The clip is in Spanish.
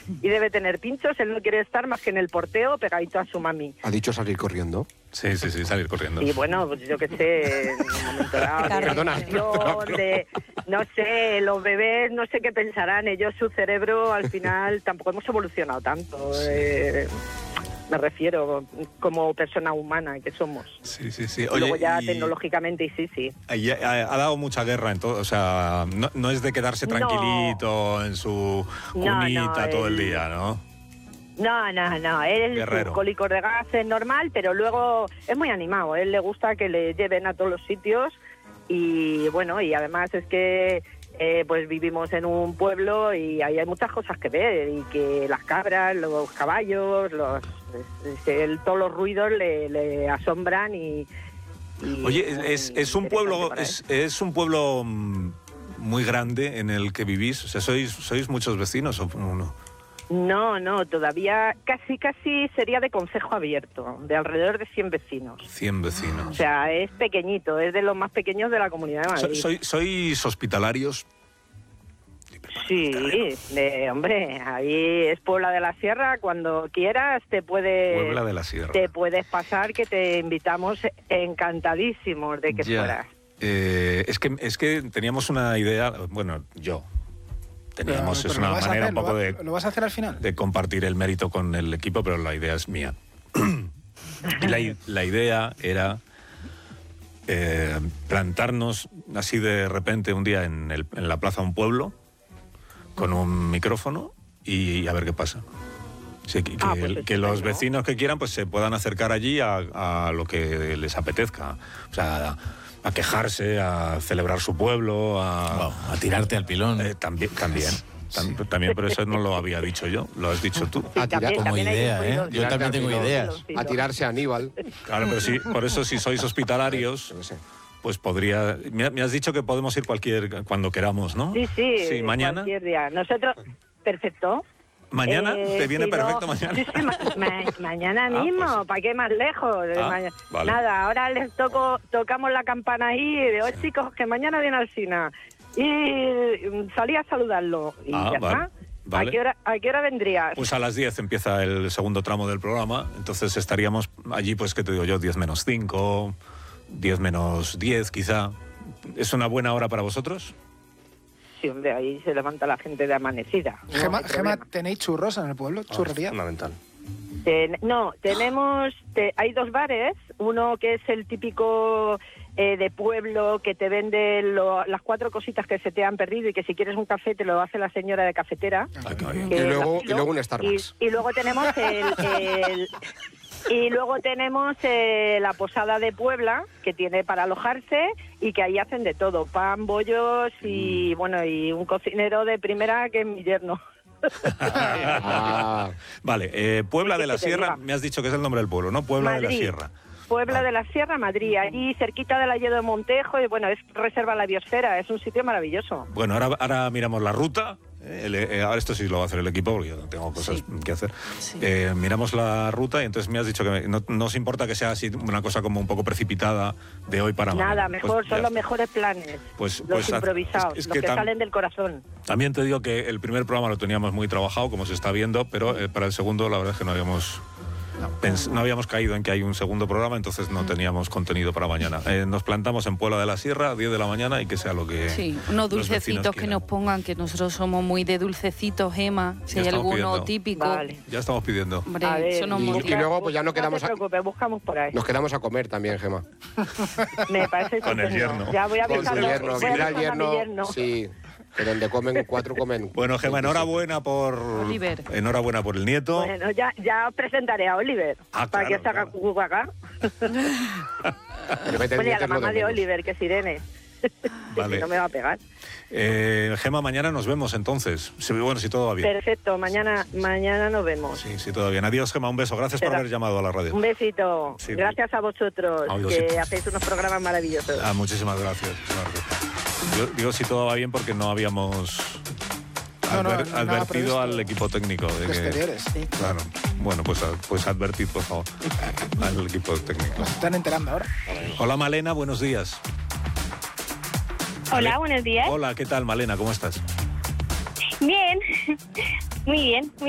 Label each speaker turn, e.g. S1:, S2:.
S1: y debe tener pinchos. Él no quiere estar más que en el porteo pegadito a su mami.
S2: ¿Ha dicho salir corriendo?
S3: Sí, salir corriendo.
S1: Y bueno, pues yo qué sé, en un momento dado,
S2: Perdona,
S1: no sé, los bebés, no sé qué pensarán ellos, su cerebro, al final tampoco hemos evolucionado tanto. Me refiero como persona humana que somos.
S3: Sí.
S1: Oye, y luego ya tecnológicamente, y sí.
S3: Ha dado mucha guerra en todo, o sea, no es de quedarse tranquilito en su cunita todo el día, ¿no?
S1: No, él es cólico de gases normal, pero luego es muy animado, él le gusta que le lleven a todos los sitios y bueno, y además es que pues vivimos en un pueblo y ahí hay muchas cosas que ver, y que las cabras, los caballos, todos los ruidos le asombran y
S3: oye, es un pueblo muy grande en el que vivís, o sea, sois muchos vecinos o uno.
S1: No, todavía casi sería de concejo abierto, de alrededor de 100 vecinos.
S3: 100 vecinos.
S1: O sea, es pequeñito, es de los más pequeños de la Comunidad de Madrid.
S3: ¿Sois hospitalarios?
S1: Sí, hombre, ahí es Puebla de la Sierra, cuando quieras
S3: Puebla de la Sierra.
S1: Te puedes pasar, que te invitamos encantadísimos de que fueras.
S3: Es que teníamos una idea, bueno, teníamos, es una manera un poco de...
S4: ¿Lo vas a hacer al final?
S3: De compartir el mérito con el equipo, pero la idea es mía. Y la idea era plantarnos así de repente un día en la plaza de un pueblo, con un micrófono, y a ver qué pasa. Sí, que los vecinos que quieran pues se puedan acercar allí a lo que les apetezca. O sea, a quejarse, a celebrar su pueblo, a
S5: tirarte al pilón.
S3: También. También, pero eso no lo había dicho yo, lo has dicho tú.
S2: A tirar
S5: como idea, ¿eh? Yo también tengo ideas.
S2: A tirarse a Aníbal.
S3: Claro, pero sí, por eso si sois hospitalarios, pues podría... Me has dicho que podemos ir cuando queramos, ¿no?
S1: Sí,
S3: mañana.
S1: Cualquier día. Nosotros, perfecto.
S3: ¿Mañana? ¿Te viene perfecto mañana?
S1: Sí, mañana mismo,
S3: pues.
S1: ¿para qué más lejos?
S3: Vale.
S1: Nada, ahora les tocamos la campana ahí de hoy, chicos, que mañana viene al Sina. Y salí a saludarlo. Y ya está. Vale. ¿A qué hora vendrías?
S3: Pues a las 10 empieza el segundo tramo del programa, entonces estaríamos allí, pues, ¿qué te digo yo? 10 menos 5, 10 menos 10 quizá. ¿Es una buena hora para vosotros?
S1: Sí, hombre, ahí se levanta la gente de amanecida.
S4: Gema, ¿tenéis churros en el pueblo? ¿Churrería?
S2: Fundamental.
S1: Tenemos... hay dos bares, uno que es el típico de pueblo, que te vende las 4 cositas que se te han perdido y que si quieres un café te lo hace la señora de cafetera.
S2: Y luego un Starbucks.
S1: Y luego tenemos y luego tenemos la posada de Puebla, que tiene para alojarse y que ahí hacen de todo, pan, bollos y bueno, y un cocinero de primera que es mi yerno.
S3: Vale, Puebla de la Sierra, me has dicho que es el nombre del pueblo, ¿no? Puebla
S1: Madrid.
S3: de la Sierra.
S1: Puebla de la Sierra, Madrid, allí cerquita del Alledo de Montejo, y bueno, es reserva la biosfera, es un sitio maravilloso.
S3: Bueno, ahora miramos la ruta. Ahora esto sí lo va a hacer el equipo porque yo no tengo cosas que hacer. Miramos la ruta y entonces me has dicho que no os importa que sea así una cosa como un poco precipitada de hoy para mañana.
S1: Nada, mejor, son los mejores planes, los improvisados, los que salen del corazón.
S3: También te digo que el primer programa lo teníamos muy trabajado, como se está viendo, pero para el segundo la verdad es que no habíamos caído en que hay un segundo programa, entonces no teníamos contenido para mañana. Nos plantamos en Puebla de la Sierra a 10 de la mañana y que sea lo que...
S6: Sí, unos dulcecitos que nos pongan, que nosotros somos muy de dulcecitos, Gema, si hay alguno pidiendo. Típico.
S1: Vale.
S3: Ya estamos pidiendo.
S6: Hombre, eso nos
S2: y luego pues ya no quedamos...
S1: No te preocupes, buscamos por ahí.
S2: Nos quedamos a comer también, Gema.
S1: Me parece
S3: con el yerno.
S1: Ya voy a
S2: con el yerno. Mira el
S1: yerno.
S2: Sí. Que donde comen 4 comen.
S3: Bueno, Gema, enhorabuena por
S6: Oliver.
S3: Enhorabuena por el nieto.
S1: Bueno, ya os presentaré a Oliver para que se haga cucu acá. Bueno, y a la mamá de Oliver, que es Irene.
S3: Vale.
S1: Si no me va a pegar.
S3: Gema, mañana nos vemos entonces. Bueno, si todo va bien.
S1: Perfecto, mañana nos vemos.
S3: Sí, todo bien. Adiós, Gema, un beso. Gracias por haber llamado a la radio.
S1: Un besito.
S3: Sí.
S1: Gracias a vosotros, que hacéis unos programas maravillosos.
S3: Muchísimas gracias. Yo digo si todo va bien porque no habíamos advertido al equipo técnico. De
S4: exteriores, sí.
S3: Claro. Bueno, pues advertid, por favor, al equipo técnico.
S4: Se están enterando ahora.
S3: Hola, Malena, buenos días.
S7: Hola, buenos días.
S3: Hola, ¿qué tal, Malena? ¿Cómo estás?
S7: Bien, muy bien.